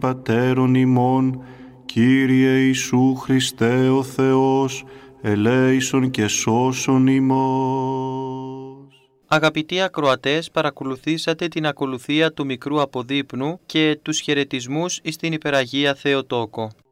Πατέρων ημών, Κύριε Ιησού Χριστέ ο Θεός, ελέησον και σώσον ημός. Αγαπητοί ακροατές, παρακολουθήσατε την ακολουθία του μικρού αποδείπνου και τους χαιρετισμούς εις την Υπεραγία Θεοτόκο.